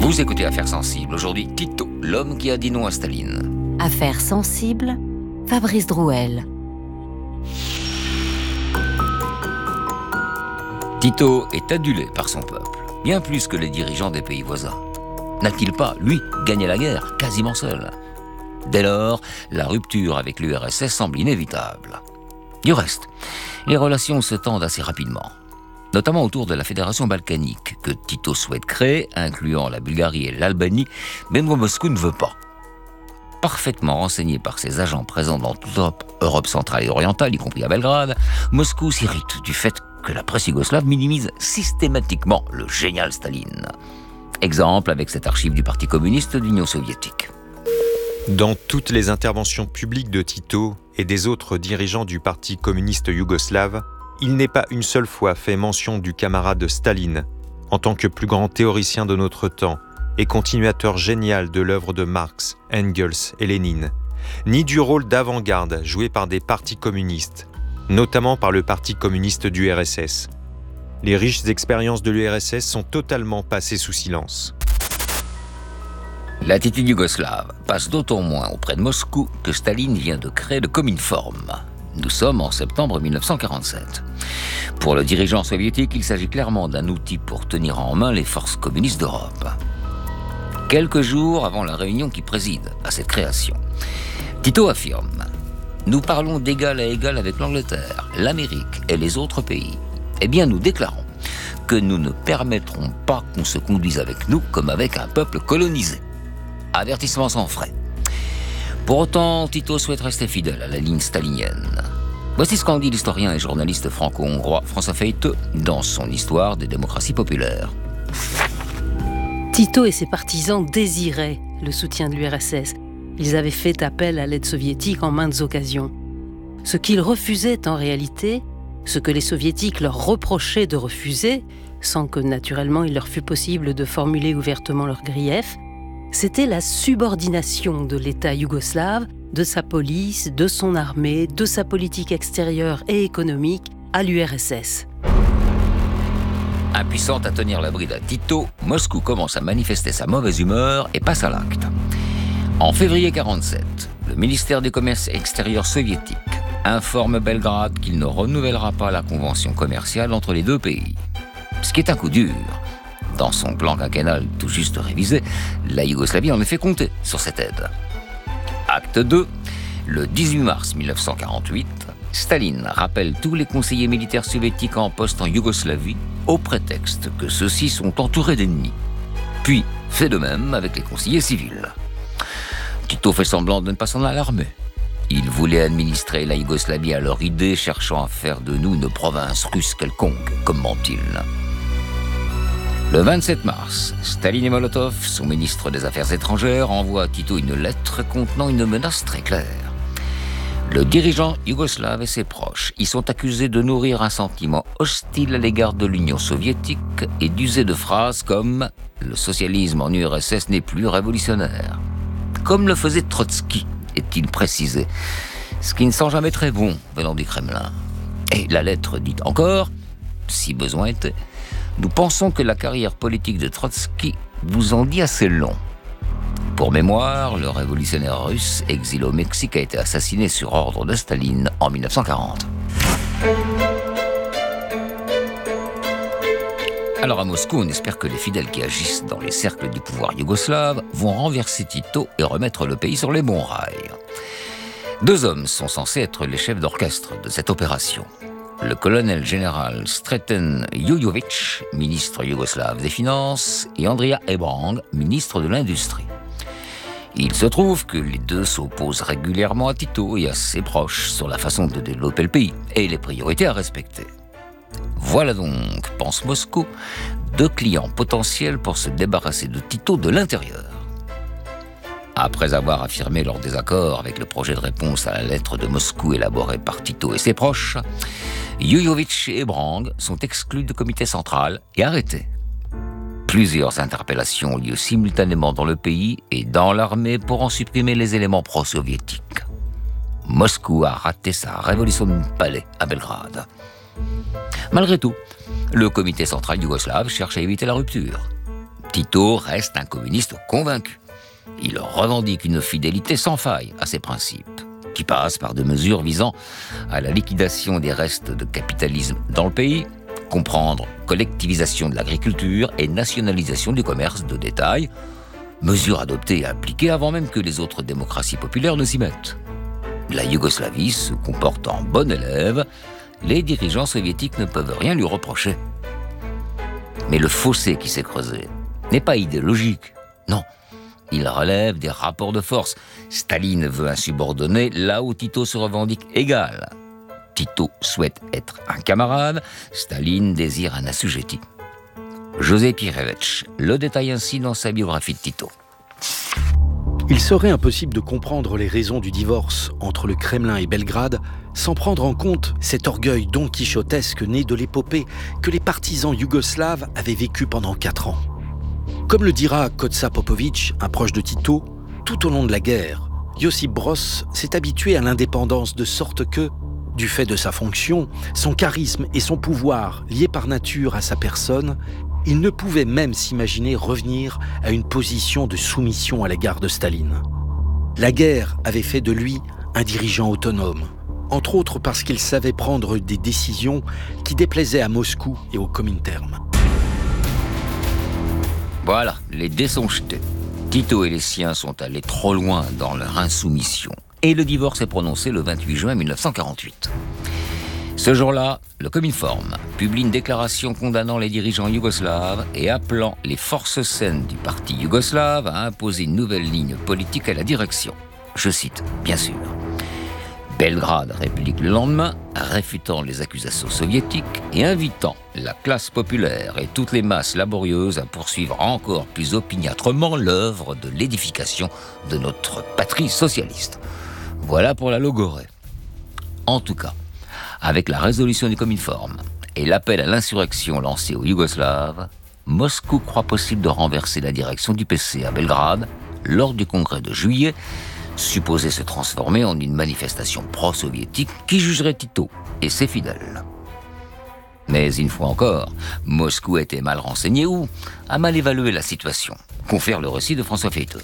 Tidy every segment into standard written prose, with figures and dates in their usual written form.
Vous écoutez Affaires sensibles. Aujourd'hui, Tito, l'homme qui a dit non à Staline. Affaires sensibles, Fabrice Drouel. Tito est adulé par son peuple, bien plus que les dirigeants des pays voisins. N'a-t-il pas, lui, gagné la guerre, quasiment seul? Dès lors, la rupture avec l'URSS semble inévitable. Du reste, les relations se tendent assez rapidement, notamment autour de la fédération balkanique que Tito souhaite créer, incluant la Bulgarie et l'Albanie, mais dont Moscou ne veut pas. Parfaitement renseigné par ses agents présents dans toute Europe centrale et orientale, y compris à Belgrade, Moscou s'irrite du fait que la presse yougoslave minimise systématiquement le génial Staline. Exemple avec cette archive du Parti communiste de l'Union soviétique. Dans toutes les interventions publiques de Tito et des autres dirigeants du Parti communiste yougoslave, il n'est pas une seule fois fait mention du camarade Staline, en tant que plus grand théoricien de notre temps et continuateur génial de l'œuvre de Marx, Engels et Lénine, ni du rôle d'avant-garde joué par des partis communistes, notamment par le Parti communiste du RSS. Les riches expériences de l'URSS sont totalement passées sous silence. L'attitude yougoslave passe d'autant moins auprès de Moscou que Staline vient de créer le Cominform. Nous sommes en septembre 1947. Pour le dirigeant soviétique, il s'agit clairement d'un outil pour tenir en main les forces communistes d'Europe. Quelques jours avant la réunion qui préside à cette création, Tito affirme « Nous parlons d'égal à égal avec l'Angleterre, l'Amérique et les autres pays. Eh bien, nous déclarons que nous ne permettrons pas qu'on se conduise avec nous comme avec un peuple colonisé. » Avertissement sans frais. Pour autant, Tito souhaite rester fidèle à la ligne stalinienne. Voici ce qu'en dit l'historien et journaliste franco-hongrois François Feiteux dans son Histoire des démocraties populaires. Tito et ses partisans désiraient le soutien de l'URSS. Ils avaient fait appel à l'aide soviétique en maintes occasions. Ce qu'ils refusaient en réalité, ce que les soviétiques leur reprochaient de refuser, sans que naturellement il leur fût possible de formuler ouvertement leurs griefs, c'était la subordination de l'État yougoslave, de sa police, de son armée, de sa politique extérieure et économique à l'URSS. Impuissant à tenir la bride à Tito, Moscou commence à manifester sa mauvaise humeur et passe à l'acte. En février 1947, le ministère du Commerce extérieur soviétique informe Belgrade qu'il ne renouvellera pas la convention commerciale entre les deux pays. Ce qui est un coup dur. Dans son plan quinquennal tout juste révisé, la Yougoslavie en effet comptait sur cette aide. Acte 2, le 18 mars 1948, Staline rappelle tous les conseillers militaires soviétiques en poste en Yougoslavie au prétexte que ceux-ci sont entourés d'ennemis. Puis fait de même avec les conseillers civils. Tito fait semblant de ne pas s'en alarmer. Il voulait administrer la Yougoslavie à leur idée, cherchant à faire de nous une province russe quelconque, commente-t-il. Le 27 mars, Staline et Molotov, son ministre des Affaires étrangères, envoient à Tito une lettre contenant une menace très claire. Le dirigeant yougoslave et ses proches y sont accusés de nourrir un sentiment hostile à l'égard de l'Union soviétique et d'user de phrases comme « le socialisme en URSS n'est plus révolutionnaire », comme le faisait Trotsky, est-il précisé, ce qui ne sent jamais très bon venant du Kremlin. Et la lettre dit encore, si besoin était, nous pensons que la carrière politique de Trotsky vous en dit assez long. Pour mémoire, le révolutionnaire russe exilé au Mexique a été assassiné sur ordre de Staline en 1940. Alors à Moscou, on espère que les fidèles qui agissent dans les cercles du pouvoir yougoslave vont renverser Tito et remettre le pays sur les bons rails. Deux hommes sont censés être les chefs d'orchestre de cette opération. Le colonel général Sreten Jujović, ministre yougoslave des Finances, et Andrija Hebrang, ministre de l'Industrie. Il se trouve que les deux s'opposent régulièrement à Tito et à ses proches sur la façon de développer le pays et les priorités à respecter. Voilà donc, pense Moscou, deux clients potentiels pour se débarrasser de Tito de l'intérieur. Après avoir affirmé leur désaccord avec le projet de réponse à la lettre de Moscou élaborée par Tito et ses proches, Jujović et Hebrang sont exclus du comité central et arrêtés. Plusieurs interpellations ont lieu simultanément dans le pays et dans l'armée pour en supprimer les éléments pro-soviétiques. Moscou a raté sa révolution de palais à Belgrade. Malgré tout, le comité central yougoslave cherche à éviter la rupture. Tito reste un communiste convaincu. Il revendique une fidélité sans faille à ses principes, qui passe par des mesures visant à la liquidation des restes de capitalisme dans le pays, comprendre collectivisation de l'agriculture et nationalisation du commerce de détail, mesures adoptées et appliquées avant même que les autres démocraties populaires ne s'y mettent. La Yougoslavie se comporte en bon élève, les dirigeants soviétiques ne peuvent rien lui reprocher. Mais le fossé qui s'est creusé n'est pas idéologique, non. Il relève des rapports de force. Staline veut un subordonné là où Tito se revendique égal. Tito souhaite être un camarade, Staline désire un assujetti. José Kirevich le détaille ainsi dans sa biographie de Tito. Il serait impossible de comprendre les raisons du divorce entre le Kremlin et Belgrade sans prendre en compte cet orgueil don-quichotesque né de l'épopée que les partisans yougoslaves avaient vécu pendant 4 ans. Comme le dira Kosta Popovic, un proche de Tito, tout au long de la guerre, Josip Broz s'est habitué à l'indépendance de sorte que, du fait de sa fonction, son charisme et son pouvoir liés par nature à sa personne, il ne pouvait même s'imaginer revenir à une position de soumission à l'égard de Staline. La guerre avait fait de lui un dirigeant autonome, entre autres parce qu'il savait prendre des décisions qui déplaisaient à Moscou et au Comintern. Voilà, les dés sont jetés. Tito et les siens sont allés trop loin dans leur insoumission. Et le divorce est prononcé le 28 juin 1948. Ce jour-là, le Cominform publie une déclaration condamnant les dirigeants yougoslaves et appelant les forces saines du parti yougoslave à imposer une nouvelle ligne politique à la direction. Je cite, bien sûr. Belgrade réplique le lendemain, réfutant les accusations soviétiques et invitant la classe populaire et toutes les masses laborieuses à poursuivre encore plus opiniâtrement l'œuvre de l'édification de notre patrie socialiste. Voilà pour la logorée. En tout cas, avec la résolution du Cominform et l'appel à l'insurrection lancé aux Yougoslaves, Moscou croit possible de renverser la direction du PC à Belgrade lors du congrès de juillet, supposé se transformer en une manifestation pro-soviétique qui jugerait Tito et ses fidèles. Mais une fois encore, Moscou était mal renseigné ou a mal évalué la situation, confère le récit de François Feyteux.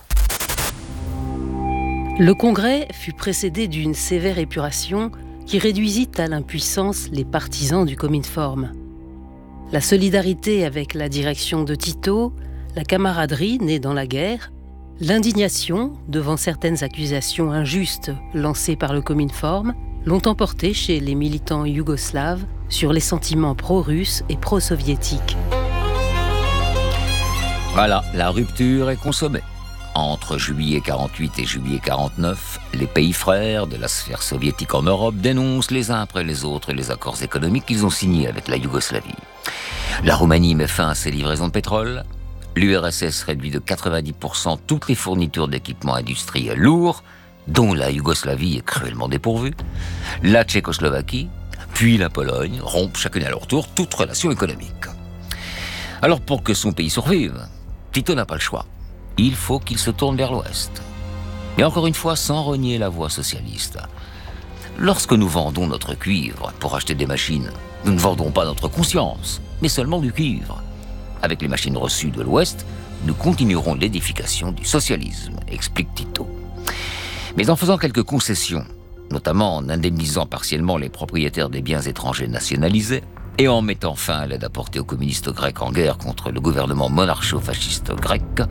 Le congrès fut précédé d'une sévère épuration qui réduisit à l'impuissance les partisans du Cominform. La solidarité avec la direction de Tito, la camaraderie née dans la guerre, l'indignation devant certaines accusations injustes lancées par le Cominform l'ont emporté chez les militants yougoslaves sur les sentiments pro-russes et pro-soviétiques. Voilà, la rupture est consommée. Entre juillet 48 et juillet 49, les pays frères de la sphère soviétique en Europe dénoncent les uns après les autres les accords économiques qu'ils ont signés avec la Yougoslavie. La Roumanie met fin à ses livraisons de pétrole. L'URSS réduit de 90% toutes les fournitures d'équipements industriels lourds, dont la Yougoslavie est cruellement dépourvue. La Tchécoslovaquie, puis la Pologne rompent chacune à leur tour toute relation économique. Alors pour que son pays survive, Tito n'a pas le choix. Il faut qu'il se tourne vers l'Ouest. Et encore une fois, sans renier la voie socialiste. Lorsque nous vendons notre cuivre pour acheter des machines, nous ne vendons pas notre conscience, mais seulement du cuivre. Avec les machines reçues de l'Ouest, nous continuerons l'édification du socialisme, explique Tito. Mais en faisant quelques concessions, notamment en indemnisant partiellement les propriétaires des biens étrangers nationalisés, et en mettant fin à l'aide apportée aux communistes grecs en guerre contre le gouvernement monarcho-fasciste grec,